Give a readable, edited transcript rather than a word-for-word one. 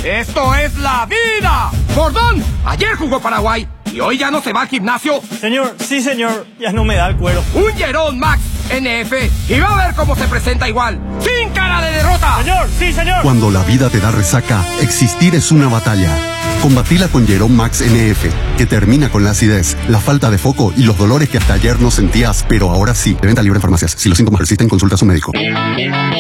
¡Esto es la vida! Bordón, ayer jugó Paraguay y hoy ya no se va al gimnasio. Señor, sí señor, ya no me da el cuero. Un Jerome Max NF y va a ver cómo se presenta igual, sin cara de derrota. Señor, sí señor. Cuando la vida te da resaca, existir es una batalla. Combatila con Jerome Max NF, que termina con la acidez, la falta de foco y los dolores que hasta ayer no sentías, pero ahora sí. De venta libre en farmacias. Si los síntomas persisten, consulta a su médico.